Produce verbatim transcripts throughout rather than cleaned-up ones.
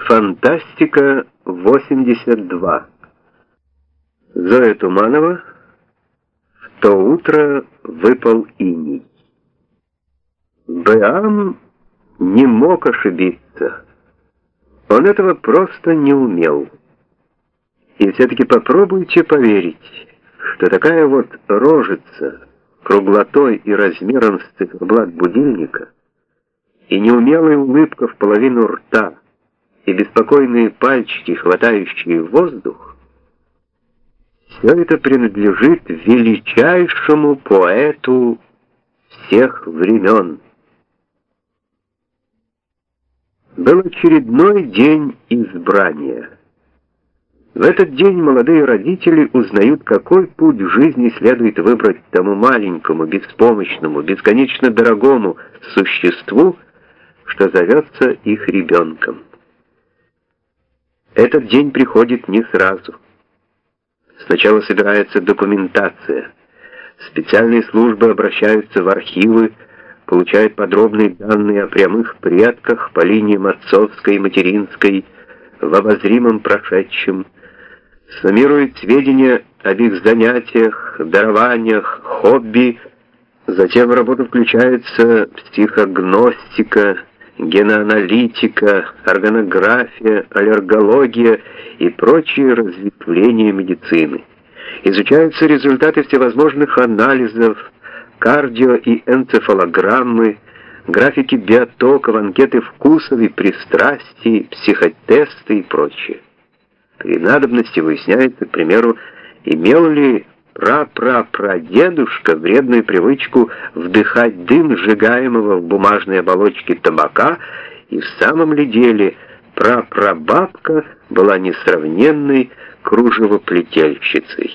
Фантастика восемьдесят два. Зоя Туманова. В то утро выпал иней. Беам не мог ошибиться. Он этого просто не умел. И все-таки попробуйте поверить, что такая вот рожица, круглотой и размером с циферблат будильника, и неумелая улыбка в половину рта, и беспокойные пальчики, хватающие воздух, все это принадлежит величайшему поэту всех времен. Был очередной день избрания. В этот день молодые родители узнают, какой путь в жизни следует выбрать тому маленькому, беспомощному, бесконечно дорогому существу, что зовется их ребенком. Этот день приходит не сразу. Сначала собирается документация. Специальные службы обращаются в архивы, получают подробные данные о прямых предках по линиям отцовской и материнской в обозримом прошедшем, суммируют сведения об их занятиях, дарованиях, хобби. Затем в работу включается психогностика, геноаналитика, органография, аллергология и прочие разветвления медицины. Изучаются результаты всевозможных анализов, кардио- и энцефалограммы, графики биотоков, анкеты вкусов и пристрастий, психотесты и прочее. При надобности выясняется, к примеру, имел ли пра-пра-прадедушка вредную привычку вдыхать дым сжигаемого в бумажной оболочке табака, и в самом ли деле пра-прабабка была несравненной кружевоплетельщицей.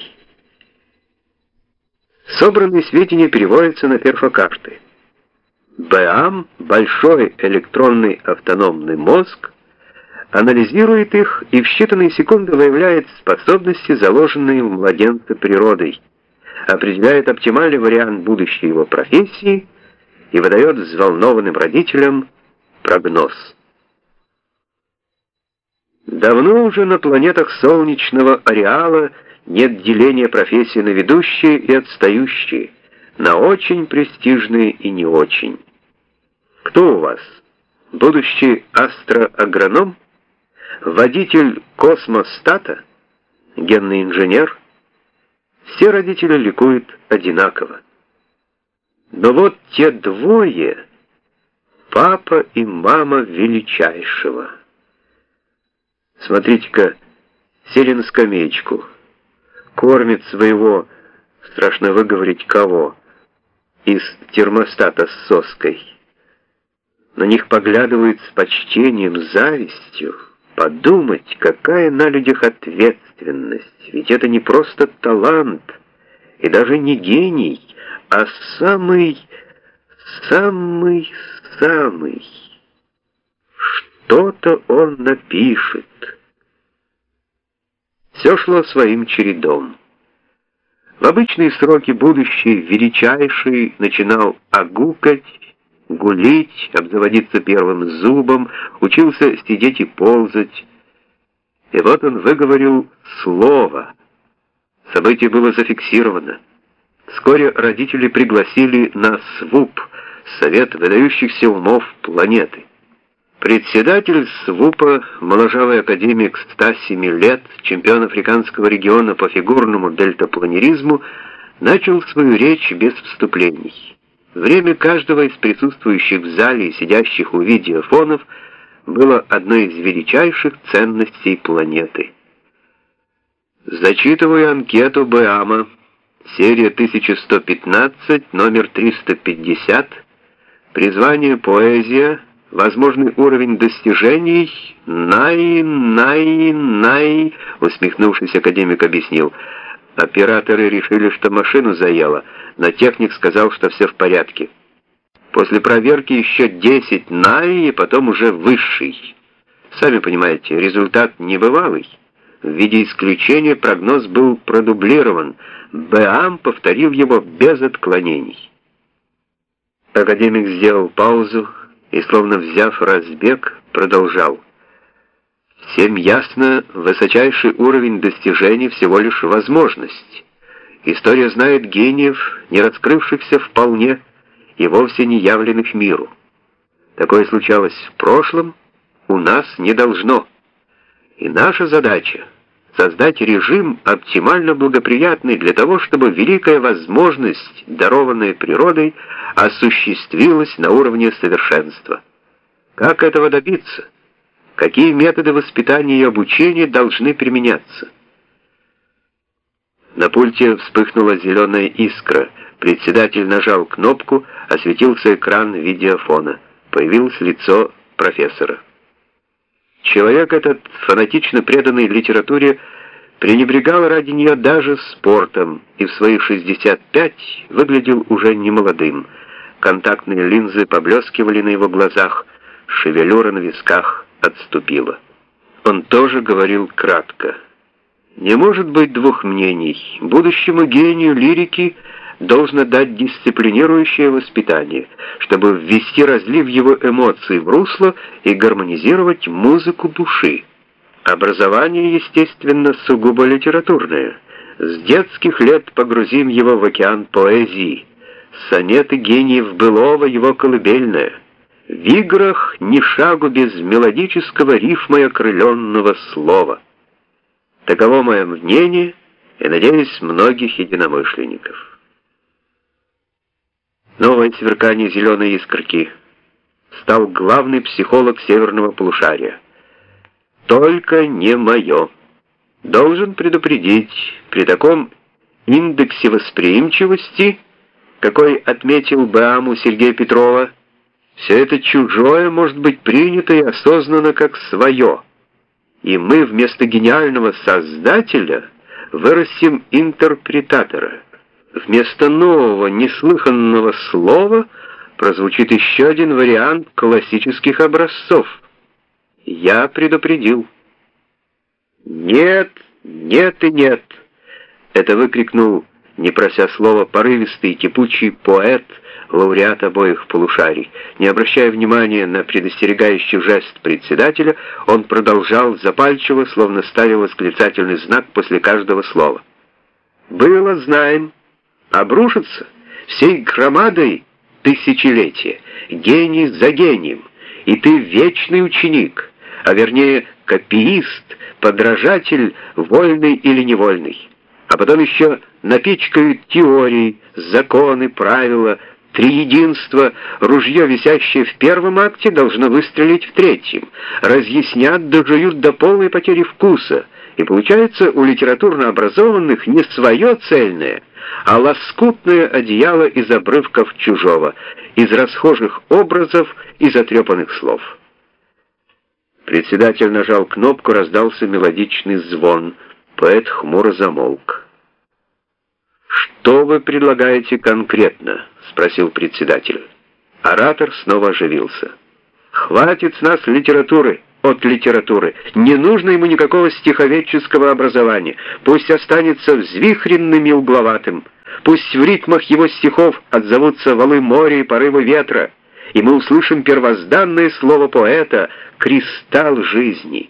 Собранные сведения переводятся на перфокарты. Беам, большой электронный автономный мозг, анализирует их и в считанные секунды выявляет способности, заложенные в младенце природой, определяет оптимальный вариант будущей его профессии и выдает взволнованным родителям прогноз. Давно уже на планетах солнечного ареала нет деления профессий на ведущие и отстающие, на очень престижные и не очень. Кто у вас? Будущий астроагроном? Водитель космостата? Генный инженер? Все родители ликуют одинаково. Но вот те двое, папа и мама величайшего. Смотрите-ка, сели на скамеечку, кормит своего, страшно выговорить кого, из термостата с соской. На них поглядывают с почтением, завистью. Подумать, какая на людях ответственность, ведь это не просто талант, и даже не гений, а самый, самый, самый. Что-то он напишет. Все шло своим чередом. В обычные сроки будущий величайший начинал огукать, гулить, обзаводиться первым зубом, учился сидеть и ползать. И вот он выговорил слово. Событие было зафиксировано. Вскоре родители пригласили на СВУП, Совет выдающихся умов планеты. Председатель СВУПа, моложавый академик ста семи лет, чемпион африканского региона по фигурному дельтапланеризму, начал свою речь без вступлений. Время каждого из присутствующих в зале и сидящих у видеофонов было одной из величайших ценностей планеты. Зачитываю анкету Беама, серия тысяча сто пятнадцать, номер триста пятьдесят, призвание «Поэзия», возможный уровень достижений, най, най, най, усмехнувшись, академик объяснил. Операторы решили, что машину заело, но техник сказал, что все в порядке. После проверки еще десять най, и потом уже высший. Сами понимаете, результат небывалый. В виде исключения прогноз был продублирован. Беам повторил его без отклонений. Академик сделал паузу и, словно взяв разбег, продолжал. Всем ясно, высочайший уровень достижений всего лишь возможность. История знает гениев, не раскрывшихся вполне и вовсе не явленных миру. Такое случалось в прошлом, у нас не должно. И наша задача — создать режим, оптимально благоприятный для того, чтобы великая возможность, дарованная природой, осуществилась на уровне совершенства. Как этого добиться? Какие методы воспитания и обучения должны применяться? На пульте вспыхнула зеленая искра. Председатель нажал кнопку, осветился экран видеофона. Появилось лицо профессора. Человек этот, фанатично преданный литературе, пренебрегал ради нее даже спортом и в свои шестьдесят пять выглядел уже немолодым. Контактные линзы поблескивали на его глазах, шевелюра на висках отступила. Он тоже говорил кратко. Не может быть двух мнений. Будущему гению лирики должно дать дисциплинирующее воспитание, чтобы ввести разлив его эмоций в русло и гармонизировать музыку души. Образование, естественно, сугубо литературное. С детских лет погрузим его в океан поэзии. Сонеты гениев былого его колыбельная. В играх ни шагу без мелодического рифмой окрыленного слова. Таково мое мнение и, надеюсь, многих единомышленников. Новое сверкание зеленой искорки. Стал главный психолог северного полушария. Только не мое. Должен предупредить, при таком индексе восприимчивости, какой отметил БАМу Сергея Петрова, все это чужое может быть принято и осознанно как свое. И мы вместо гениального создателя вырастим интерпретатора. Вместо нового, неслыханного слова прозвучит еще один вариант классических образцов. Я предупредил. «Нет, нет и нет!» Это выкрикнул, не прося слова, порывистый кипучий поэт, лауреат обоих полушарий. Не обращая внимания на предостерегающий жест председателя, он продолжал запальчиво, словно ставил восклицательный знак после каждого слова. «Было, знаем, обрушится всей громадой тысячелетия, гений за гением, и ты вечный ученик, а вернее копиист, подражатель, вольный или невольный. А потом еще напичкают теории, законы, правила, триединство, ружье, висящее в первом акте, должно выстрелить в третьем. Разъяснят, дожуют до полной потери вкуса. И получается у литературно образованных не свое цельное, а лоскутное одеяло из обрывков чужого, из расхожих образов и затрепанных слов». Председатель нажал кнопку, раздался мелодичный звон. Поэт хмуро замолк. «Что вы предлагаете конкретно?» — спросил председатель. Оратор снова оживился. «Хватит с нас литературы, от литературы. Не нужно ему никакого стиховедческого образования. Пусть останется взвихренным и угловатым. Пусть в ритмах его стихов отзовутся валы моря и порывы ветра, и мы услышим первозданное слово поэта — кристалл жизни».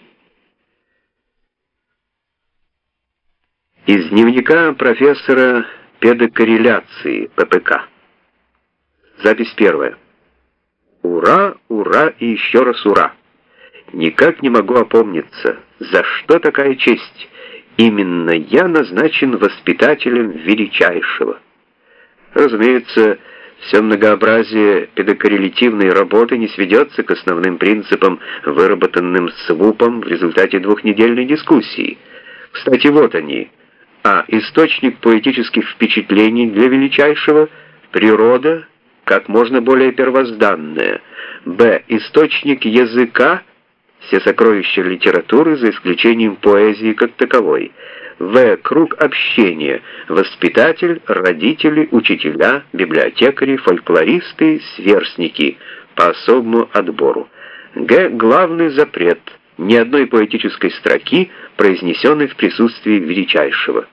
Из дневника профессора педокорреляции, ППК. Запись первая. «Ура, ура и еще раз ура! Никак не могу опомниться, за что такая честь? Именно я назначен воспитателем величайшего». Разумеется, все многообразие педокоррелятивной работы не сведется к основным принципам, выработанным СВУПом в результате двухнедельной дискуссии. Кстати, вот они. А. Источник поэтических впечатлений для величайшего — природа, как можно более первозданная. Б. Источник языка — все сокровища литературы, за исключением поэзии как таковой. В. Круг общения — воспитатель, родители, учителя, библиотекари, фольклористы, сверстники по особому отбору. Г. Главный запрет — ни одной поэтической строки, произнесенной в присутствии величайшего.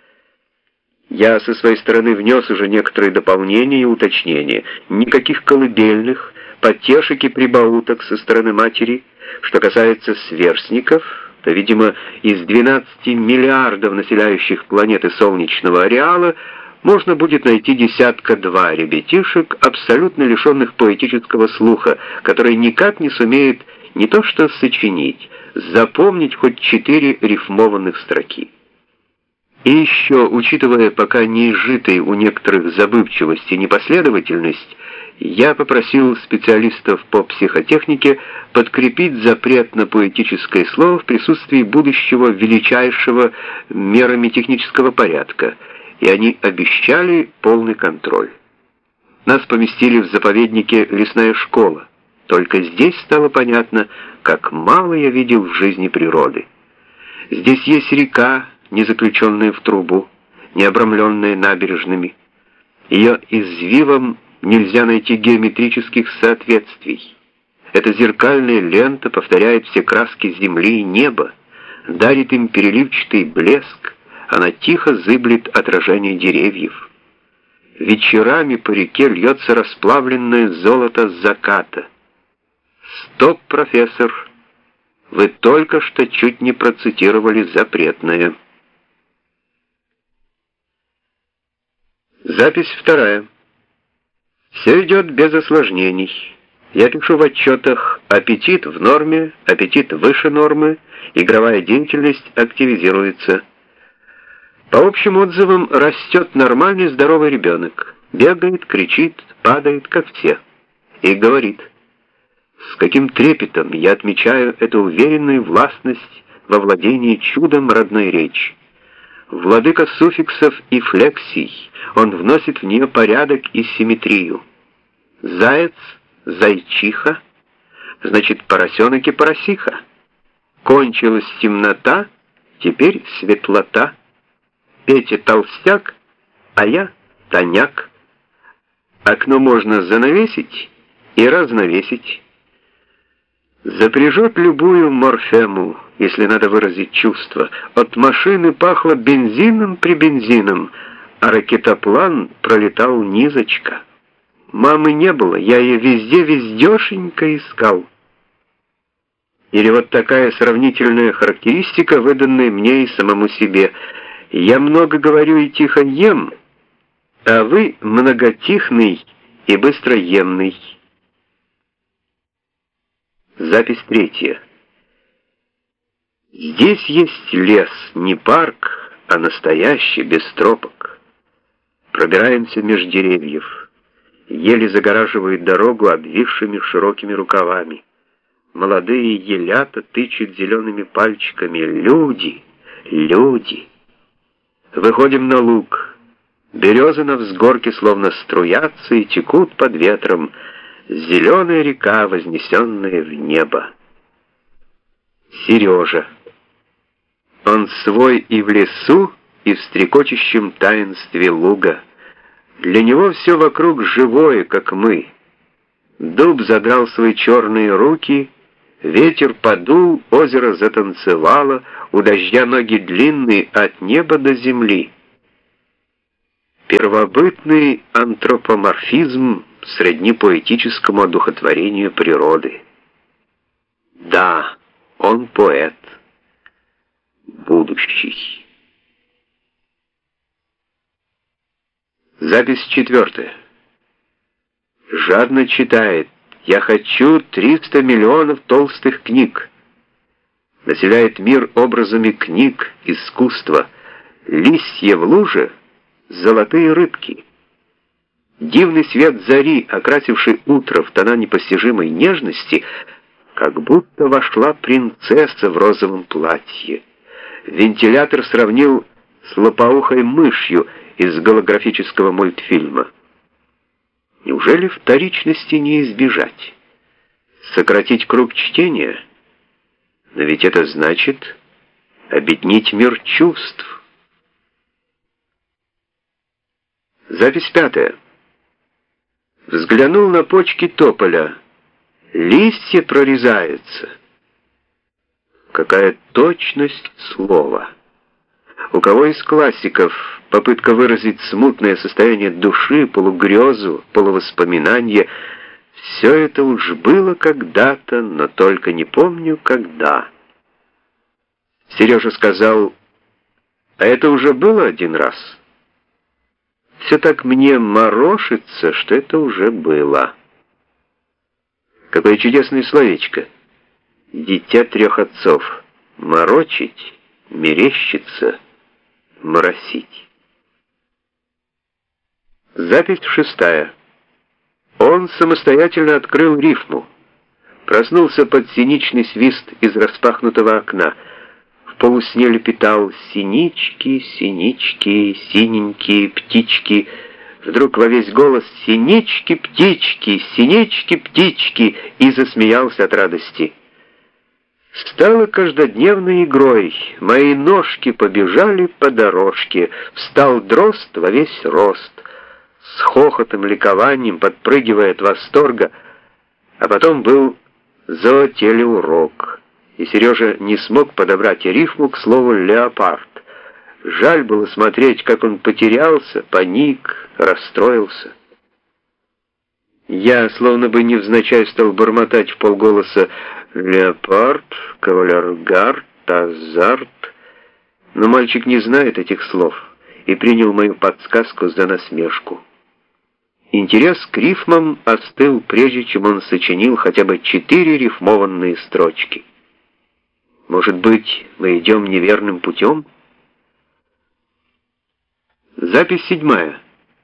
Я со своей стороны внес уже некоторые дополнения и уточнения. Никаких колыбельных, потешек и прибауток со стороны матери. Что касается сверстников, то, видимо, из двенадцати миллиардов населяющих планеты солнечного ареала можно будет найти десятка-два ребятишек, абсолютно лишенных поэтического слуха, которые никак не сумеют не то что сочинить, запомнить хоть четыре рифмованных строки. И еще, учитывая пока неизжитые у некоторых забывчивость и непоследовательность, я попросил специалистов по психотехнике подкрепить запрет на поэтическое слово в присутствии будущего величайшего мерами технического порядка, и они обещали полный контроль. Нас поместили в заповеднике «Лесная школа». Только здесь стало понятно, как мало я видел в жизни природы. Здесь есть река, не заключенная в трубу, не обрамленная набережными. Ее извивом нельзя найти геометрических соответствий. Эта зеркальная лента повторяет все краски земли и неба, дарит им переливчатый блеск, она тихо зыблет отражение деревьев. Вечерами по реке льется расплавленное золото заката. Стоп, профессор, вы только что чуть не процитировали запретное. Запись вторая. Все идет без осложнений. Я пишу в отчетах: аппетит в норме, аппетит выше нормы, игровая деятельность активизируется. По общим отзывам, растет нормальный здоровый ребенок. Бегает, кричит, падает, как все. И говорит. С каким трепетом я отмечаю эту уверенную властность во владении чудом родной речи. Владыка суффиксов и флексий, он вносит в нее порядок и симметрию. Заяц, зайчиха, значит поросенок и поросиха. Кончилась темнота, теперь светлота. Петя толстяк, а я тоняк. Окно можно занавесить и разнавесить. Запряжет любую морфему, если надо выразить чувство. От машины пахло бензином при бензином, а ракетоплан пролетал низочка. Мамы не было, я ее везде-вездешенько искал. Или вот такая сравнительная характеристика, выданная мне и самому себе. Я много говорю и тихо ем, а вы многотихный и быстроемный. Запись третья. Здесь есть лес, не парк, а настоящий, без тропок. Пробираемся меж деревьев. Ели загораживают дорогу обвисшими широкими рукавами. Молодые елята тычут зелеными пальчиками. Люди, люди. Выходим на луг. Березы на взгорке словно струятся и текут под ветром. Зеленая река, вознесенная в небо. Сережа. Он свой и в лесу, и в стрекочущем таинстве луга. Для него все вокруг живое, как мы. Дуб задрал свои черные руки, ветер подул, озеро затанцевало, у дождя ноги длинные от неба до земли. Первобытный антропоморфизм сродни поэтическому одухотворению природы. Да, он поэт, будущий. Запись четвертая. Жадно читает. Я хочу триста миллионов толстых книг. Населяет мир образами книг, искусства. Листья в луже, золотые рыбки. Дивный свет зари, окрасивший утро в тона непостижимой нежности, как будто вошла принцесса в розовом платье. Вентилятор сравнил с лопоухой мышью из голографического мультфильма. Неужели вторичности не избежать? Сократить круг чтения? Но ведь это значит обеднить мир чувств. Запись пятая. Взглянул на почки тополя. Листья прорезаются. Какая точность слова. У кого из классиков попытка выразить смутное состояние души, полугрезу, полувоспоминание, Все это уж было когда-то, но только не помню, когда. Сережа сказал: а это уже было один раз. Все так мне морошится, что это уже было. Какое чудесное словечко. Дитя трех отцов. Морочить, мерещиться, моросить. Запись шестая. Он самостоятельно открыл рифму. Проснулся под синичный свист из распахнутого окна. В полусне лепетал: синички, синички, синенькие птички. Вдруг во весь голос: синички, птички, синички, птички, и засмеялся от радости. Стало каждодневной игрой, мои ножки побежали по дорожке, встал дрозд во весь рост, с хохотом, ликованием, подпрыгивая от восторга, а потом был зоотелеурок, и Сережа не смог подобрать рифму к слову «леопард». Жаль было смотреть, как он потерялся, паник, расстроился. Я словно бы невзначай стал бормотать вполголоса: «Леопард, кавалергард, азарт». Но мальчик не знает этих слов и принял мою подсказку за насмешку. Интерес к рифмам остыл, прежде чем он сочинил хотя бы четыре рифмованные строчки. Может быть, мы идем неверным путем? Запись седьмая.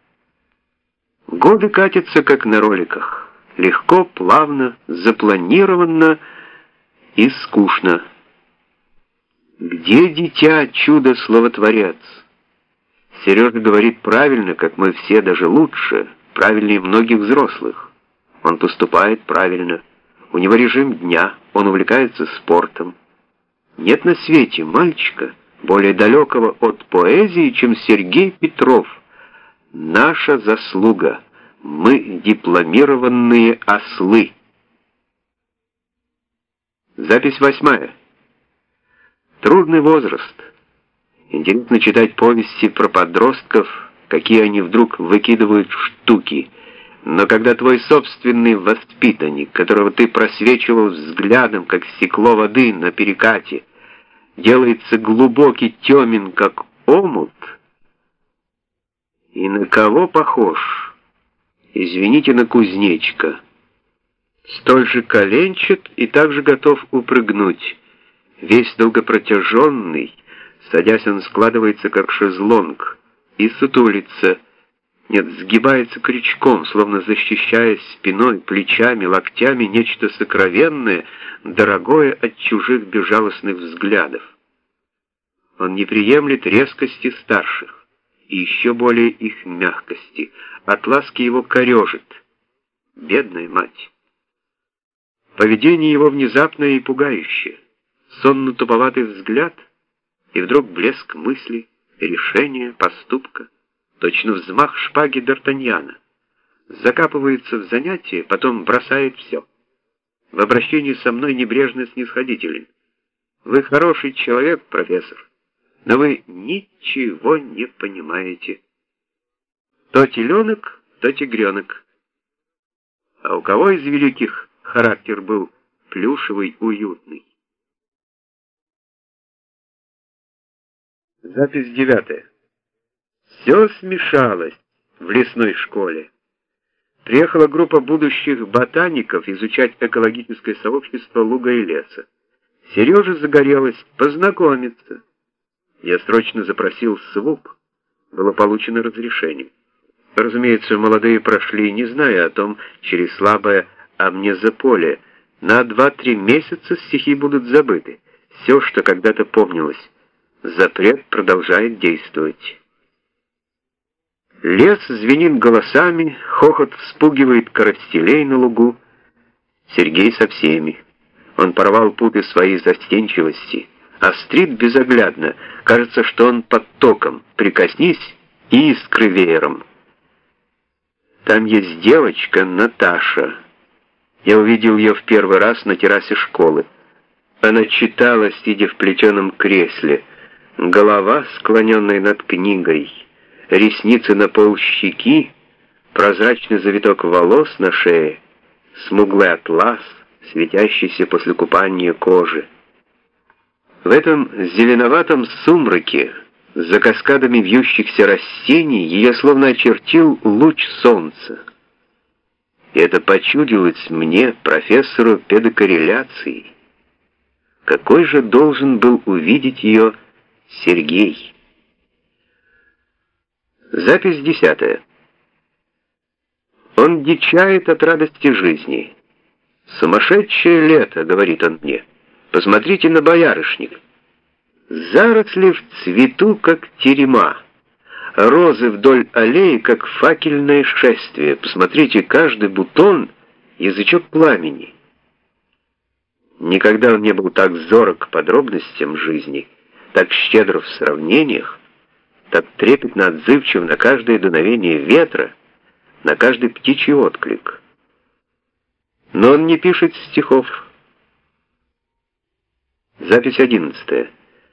Годы катятся, как на роликах. Легко, плавно, запланированно и скучно. Где дитя, чудо-словотворец? Сережа говорит правильно, как мы все, даже лучше, правильнее многих взрослых. Он поступает правильно. У него режим дня, он увлекается спортом. Нет на свете мальчика, более далекого от поэзии, чем Сергей Петров. Наша заслуга. Мы дипломированные ослы. Запись восьмая. Трудный возраст. Интересно читать повести про подростков, какие они вдруг выкидывают штуки. Но когда твой собственный воспитанник, которого ты просвечивал взглядом, как стекло воды на перекате, делается глубокий, темен, как омут, и на кого похож? Извините, на кузнечика. Столь же коленчат и также готов упрыгнуть. Весь долгопротяженный, садясь, он складывается, как шезлонг, и сутулится, нет, сгибается крючком, словно защищая спиной, плечами, локтями нечто сокровенное, дорогое от чужих безжалостных взглядов. Он не приемлет резкости старших и еще более их мягкости. От ласки его корежит. Бедная мать. Поведение его внезапное и пугающее. Сонно-туповатый взгляд, и вдруг блеск мысли, решения, поступка. Точно взмах шпаги Д'Артаньяна. Закапывается в занятие, потом бросает все. В обращении со мной небрежно снисходителен. Вы хороший человек, профессор, но вы ничего не понимаете. То теленок, то тигренок. А у кого из великих характер был плюшевый, уютный? Запись девятая. Все смешалось в лесной школе. Приехала группа будущих ботаников изучать экологическое сообщество луга и леса. Сереже загорелось познакомиться. Я срочно запросил СВУП. Было получено разрешение. Разумеется, молодые прошли, не зная о том, через слабое амнезополе. На два-три месяца стихи будут забыты. Все, что когда-то помнилось. Запрет продолжает действовать. Лес звенит голосами, хохот вспугивает коростелей на лугу. Сергей со всеми. Он порвал путы своей застенчивости. Острит безоглядно. Кажется, что он под током. Прикоснись, и искры веером. Там есть девочка Наташа. Я увидел ее в первый раз на террасе школы. Она читала, сидя в плетеном кресле. Голова, склоненная над книгой. Ресницы на полщеки, прозрачный завиток волос на шее, смуглый атлас, светящийся после купания кожи. В этом зеленоватом сумраке, за каскадами вьющихся растений, ее словно очертил луч солнца. И это почудилось мне, профессору педокорреляции. Какой же должен был увидеть ее Сергей? Запись десятая. Он дичает от радости жизни. «Сумасшедшее лето», — говорит он мне. «Посмотрите на боярышник. Заросли в цвету, как терема. Розы вдоль аллеи, как факельное шествие. Посмотрите, каждый бутон — язычок пламени». Никогда он не был так зорок к подробностям жизни, так щедр в сравнениях, так трепетно отзывчив на каждое дуновение ветра, на каждый птичий отклик. Но он не пишет стихов. Запись одиннадцатая.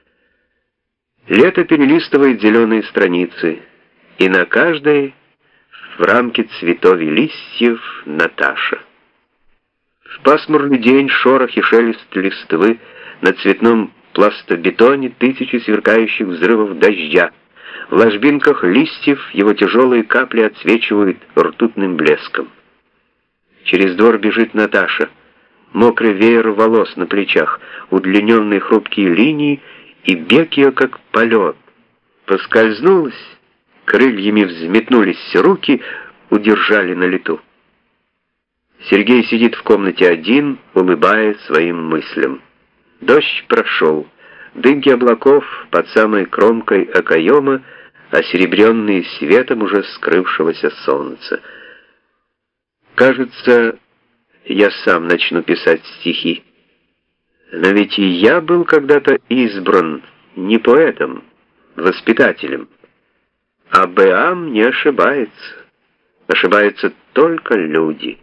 Лето перелистывает зеленые страницы, и на каждой в рамке цветов и листьев Наташа. В пасмурный день шорох и шелест листвы, на цветном пластобетоне тысячи сверкающих взрывов дождя. В ложбинках листьев его тяжелые капли отсвечивают ртутным блеском. Через двор бежит Наташа. Мокрый веер волос на плечах, удлиненные хрупкие линии, и бег ее как полет. Поскользнулась, крыльями взметнулись руки, удержали на лету. Сергей сидит в комнате один, улыбаясь своим мыслям. Дождь прошел, дымки облаков под самой кромкой окоема, осеребренные светом уже скрывшегося солнца. Кажется, я сам начну писать стихи. Но ведь и я был когда-то избран не поэтом, воспитателем. А Беам не ошибается. Ошибаются только люди.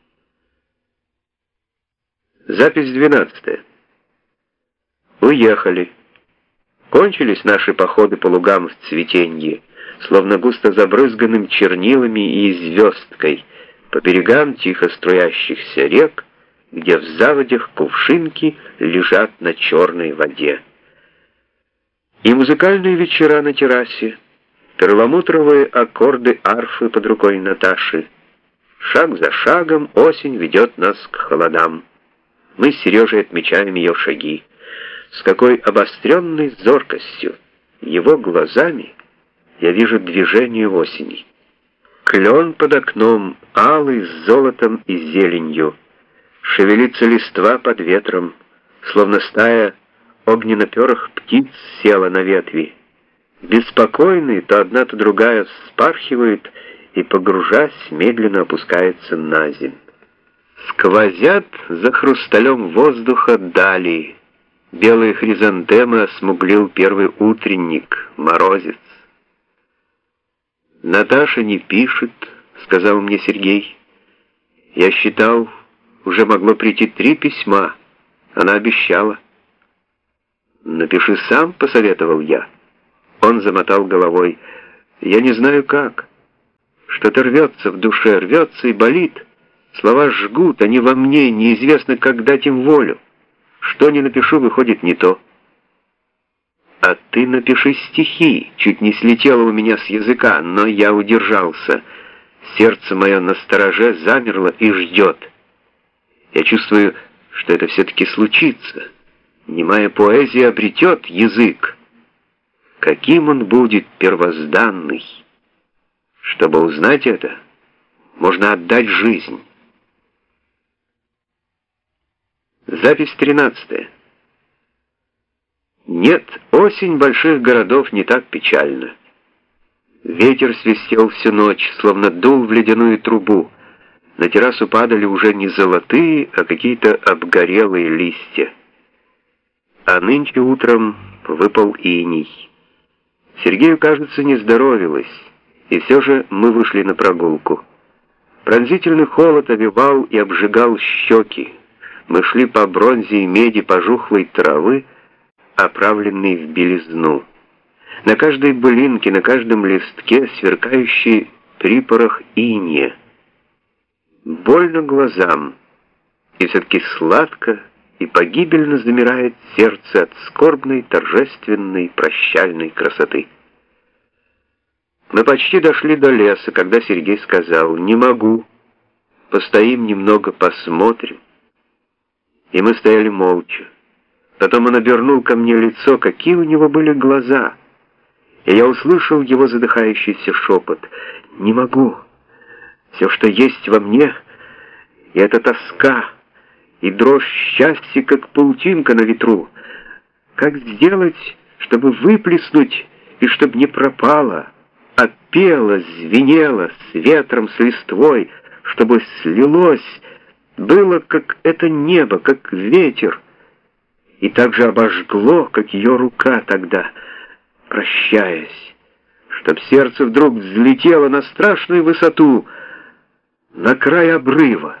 Запись двенадцатая. Уехали. Кончились наши походы по лугам в цветенье, словно густо забрызганным чернилами и звездкой, по берегам тихо струящихся рек, где в заводях кувшинки лежат на черной воде. И музыкальные вечера на террасе, перламутровые аккорды арфы под рукой Наташи. Шаг за шагом осень ведет нас к холодам. Мы с Сережей отмечаем ее шаги. С какой обостренной зоркостью, его глазами, я вижу движение осени. Клен под окном, алый с золотом и зеленью. Шевелится листва под ветром, словно стая огненноперых птиц села на ветви. Беспокойные, то одна, то другая вспархивает и, погружаясь, медленно опускается на земь. Сквозят за хрусталем воздуха дали. Белые хризантемы осмуглил первый утренник, морозец. «Наташа не пишет», — сказал мне Сергей. «Я считал, уже могло прийти три письма. Она обещала». «Напиши сам», — посоветовал я. Он замотал головой. «Я не знаю как. Что-то рвется в душе, рвется и болит. Слова жгут, они во мне, неизвестно, как дать им волю. Что ни напишу, выходит не то». «А ты напиши стихи», — чуть не слетело у меня с языка, но я удержался. Сердце мое настороже замерло и ждет. Я чувствую, что это все-таки случится. Немая поэзия обретет язык. Каким он будет первозданный? Чтобы узнать это, можно отдать жизнь. Запись тринадцатая. Нет, осень больших городов не так печальна. Ветер свистел всю ночь, словно дул в ледяную трубу. На террасу падали уже не золотые, а какие-то обгорелые листья. А нынче утром выпал иней. Сергею, кажется, не здоровилось, и все же мы вышли на прогулку. Пронзительный холод овевал и обжигал щеки. Мы шли по бронзе и меди пожухлой травы, оправленной в белизну. На каждой былинке, на каждом листке сверкающий припорох инея. больно глазам, и все-таки сладко и погибельно замирает сердце от скорбной, торжественной, прощальной красоты. Мы почти дошли до леса, когда Сергей сказал: «Не могу, постоим немного, посмотрим». И мы стояли молча. Потом он обернул ко мне лицо, какие у него были глаза, и я услышал его задыхающийся шепот: «Не могу. Все, что есть во мне, и эта тоска, и дрожь счастья, как паутинка на ветру. Как сделать, чтобы выплеснуть, и чтоб не пропало, а пело, звенело с ветром, с листвой, чтобы слилось, было, как это небо, как ветер, и так же обожгло, как ее рука тогда, прощаясь, чтоб сердце вдруг взлетело на страшную высоту, на край обрыва».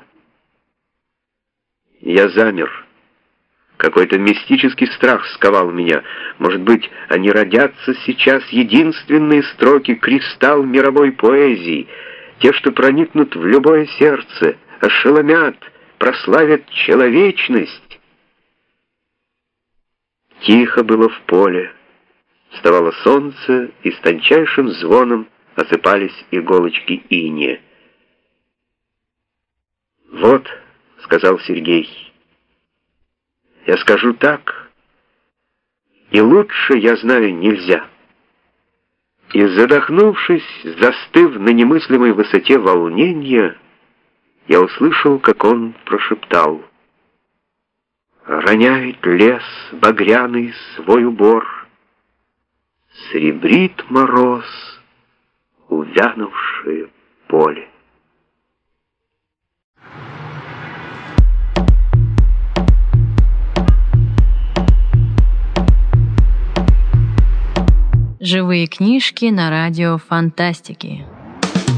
Я замер. Какой-то мистический страх сковал меня. Может быть, они родятся сейчас, единственные строки, кристалл мировой поэзии, те, что проникнут в любое сердце, ошеломят, прославят человечность. Тихо было в поле. Вставало солнце, и с тончайшим звоном осыпались иголочки инея. «Вот», — сказал Сергей, — «я скажу так, и лучше, я знаю, нельзя». И, задохнувшись, застыв на немыслимой высоте волнения, я услышал, как он прошептал: «Роняет лес багряный свой убор, сребрит мороз увянувшее поле». Живые книжки на радио Фантастики.